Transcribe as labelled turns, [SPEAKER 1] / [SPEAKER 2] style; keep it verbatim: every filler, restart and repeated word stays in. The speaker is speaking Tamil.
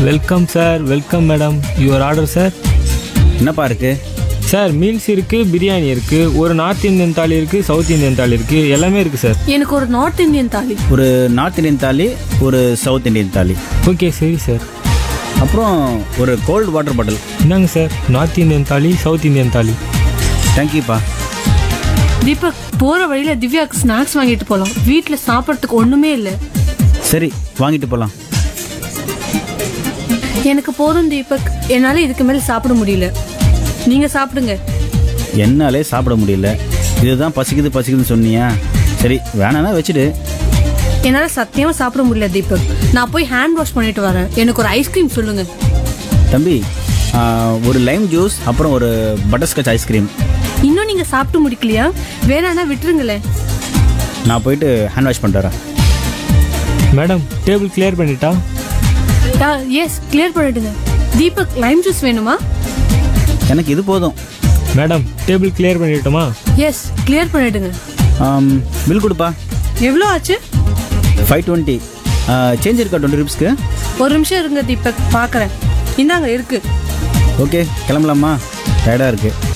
[SPEAKER 1] Welcome sir, welcome madam. Your order sir.
[SPEAKER 2] என்னப்பா இருக்கு?
[SPEAKER 1] சார் மீல்ஸ் இருக்குது, பிரியாணி இருக்குது, ஒரு நார்த் இந்தியன் தாலி இருக்குது, சவுத் இந்தியன் தாலி இருக்குது, எல்லாமே இருக்குது சார்.
[SPEAKER 3] எனக்கு ஒரு நார்த் இந்தியன் தாலி.
[SPEAKER 2] ஒரு நார்த் இந்தியன் தாலி, ஒரு சவுத் இந்தியன் தாலி.
[SPEAKER 1] ஓகே சரி சார்.
[SPEAKER 2] அப்புறம் ஒரு கோல்டு வாட்டர் பாட்டில்.
[SPEAKER 1] என்னங்க சார், நார்த் இந்தியன் தாலி, சவுத் இந்தியன் தாலி.
[SPEAKER 2] தேங்க்யூப்பா.
[SPEAKER 3] தீபக், போற வழியில திவ்யாக்கு ஸ்நாக்ஸ் வாங்கிட்டு போலாம். வீட்டுல சாப்பிட்றதுக்கு ஒண்ணுமே இல்லை.
[SPEAKER 2] சரி, வாங்கிட்டு போகலாம்.
[SPEAKER 3] எனக்கு போதும் தீபக், என்னால இதுக்கு மேல சாப்பிட முடியல. நீங்க சாப்பிடுங்க.
[SPEAKER 2] என்னாலே சாப்பிட முடியல. இதுதான் பசிக்குது பசிக்குதுன்னு சொன்னியா? சரி, வேணானா வச்சுடு.
[SPEAKER 3] என்னால சத்தியமா சாப்பிட முடியல தீபக். நான் போய் ஹேண்ட் வாஷ் பண்ணிட்டு வரேன். எனக்கு ஒரு ஐஸ்கிரீம் சொல்லுங்க.
[SPEAKER 2] தம்பி, ஒரு லைம் ஜூஸ், அப்புறம் ஒரு பட்டர்ஸ்காட்ச் ஐஸ்கிரீம்.
[SPEAKER 3] இன்னும் நீங்க சாப்பிட்டு முடிக்கலையா? வேணானா விட்டுருங்களேன்.
[SPEAKER 2] நான் போயிட்டு ஹேண்ட் வாஷ் பண்ணிட்டு வரேன்.
[SPEAKER 1] மேடம், டேபிள் கிளியர் பண்ணிட்டா?
[SPEAKER 3] எஸ், கிளியர் பண்ணிடுங்க. தீபக், லைம் ஜூஸ் வேணுமா?
[SPEAKER 2] எனக்கு இது போதும்.
[SPEAKER 1] Madam, table clear பண்ணிட்டோமா?
[SPEAKER 3] S, clear பண்ணிடுங்க.
[SPEAKER 2] பில் கொடுப்பா.
[SPEAKER 3] எவ்வளோ ஆச்சு?
[SPEAKER 2] Five twenty. சேஞ்ச் இருக்கா டுவெண்ட்டி ருபீஸ்க்கு?
[SPEAKER 3] ஒரு நிமிஷம் இருங்க தீபக், பார்க்குறேன். இந்தாங்க இருக்கு.
[SPEAKER 2] ஓகே, கிளம்பலாமா? டயர்டாக இருக்குது.